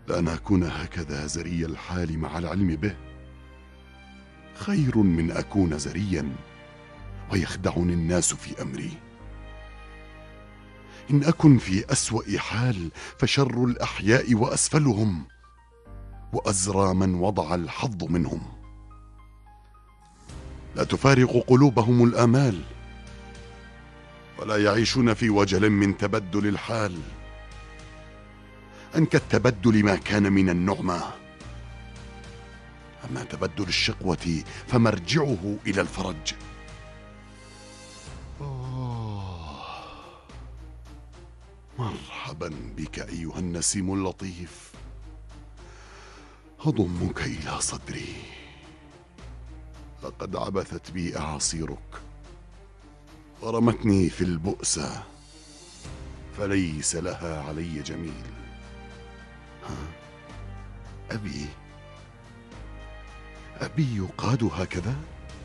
لأن أكون هكذا زري الحال مع العلم به خير من أكون زريا ويخدعني الناس في أمري. إن أكن في أسوأ حال فشر الأحياء وأسفلهم، وأزرى من وضع الحظ منهم. لا تفارق قلوبهم الآمال، ولا يعيشون في وجل من تبدل الحال. أن كالتبدل ما كان من النعمة، أما تبدل الشقوة فمرجعه إلى الفرج. مرحبا بك أيها النسيم اللطيف، أضمك إلى صدري. لقد عبثت بي أعاصيرك ورمتني في البؤسة، فليس لها علي جميل. أبي يقاد هكذا؟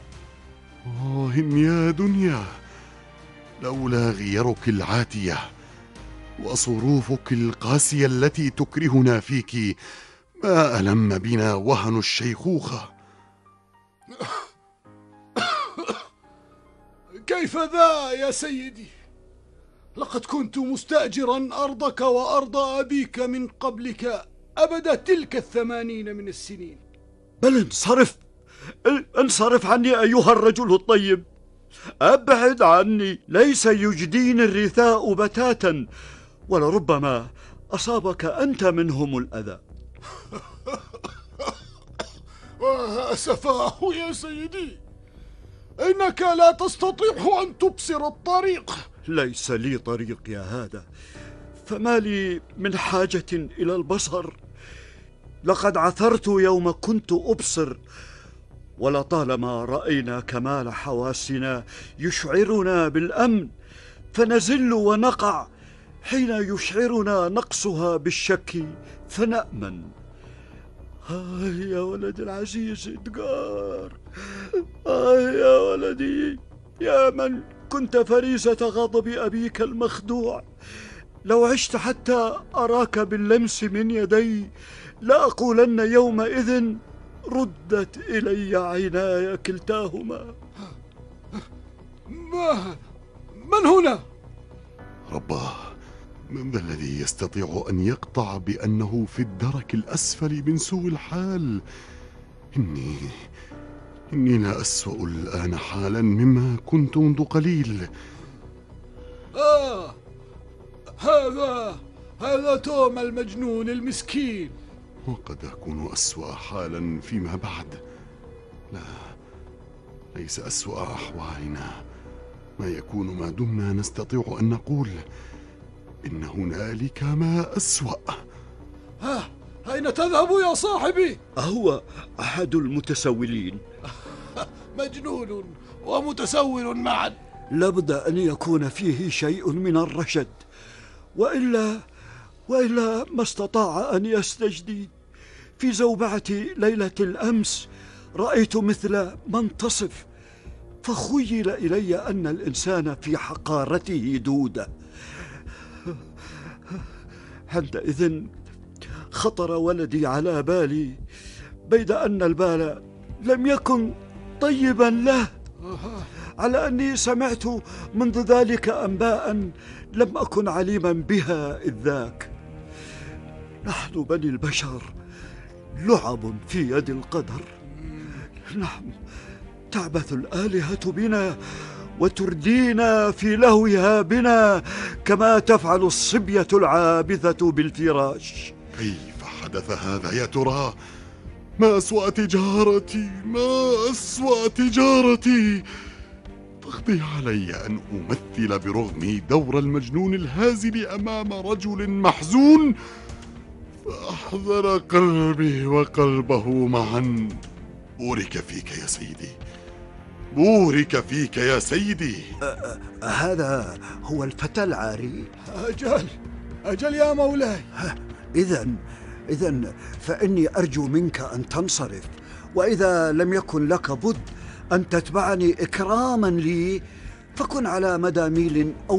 يا دنيا، لولا غيرك العاتية وصروفك القاسية التي تكرهنا فيك ما ألم بنا وهن الشيخوخة. كيف ذا يا سيدي؟ لقد كنت مستأجرا أرضك وأرض أبيك من قبلك أبد تلك 80 من السنين. بل انصرف عني أيها الرجل الطيب، أبعد عني، ليس يجديني الرثاء بتاتا، ولربما أصابك أنت منهم الأذى. أسفاه يا سيدي، إنك لا تستطيع أن تبصر الطريق. ليس لي طريق يا هذا، فما لي من حاجة إلى البصر. لقد عثرت يوم كنت أبصر، ولطالما رأينا كمال حواسنا يشعرنا بالأمن، فنزل ونقع حين يشعرنا نقصها بالشك فنأمن. يا ولدي العزيز إدغار، يا ولدي، يا من كنت فريسة غضب أبيك المخدوع، لو عشت حتى أراك باللمس من يدي لأقولن يومئذ ردت إلي عيناي كلتاهما. من هنا؟ رباه، من ذا الذي يستطيع أن يقطع بأنه في الدرك الأسفل من سوء الحال؟ إني لا أسوأ الآن حالا مما كنت منذ قليل. هذا توم المجنون المسكين. وقد أكون أسوأ حالا فيما بعد. لا، ليس أسوأ أحوالنا ما يكون ما دمنا نستطيع أن نقول إن هنالك ما أسوأ. أين تذهب يا صاحبي؟ أهو أحد المتسولين. مجنون ومتسول معا. لابد أن يكون فيه شيء من الرشد، وإلا ما استطاع أن يستجدي. في زوبعة ليلة الأمس رأيت مثل من تصف، فخيل إلي أن الإنسان في حقارته دودة. عندئذ خطر ولدي على بالي، بيد أن البال لم يكن طيبا له، على أني سمعت منذ ذلك أنباء لم أكن عليما بها إذ ذاك. نحن بني البشر لعب في يد القدر. نعم، تعبث الآلهة بنا وتردينا في لهوها بنا كما تفعل الصبية العابثة بالفراش. كيف حدث هذا يا ترى؟ ما أسوأ تجارتي، ما أسوأ تجارتي. تقضي علي أن أمثل برغمي دور المجنون الهازل أمام رجل محزون، فأحضر قلبي وقلبه معا. بورك فيك يا سيدي، بورك فيك يا سيدي. هذا هو الفتى العاري؟ أجل يا مولاي. إذن فإني أرجو منك أن تنصرف، وإذا لم يكن لك بد أن تتبعني إكراما لي، فكن على مدى ميل أو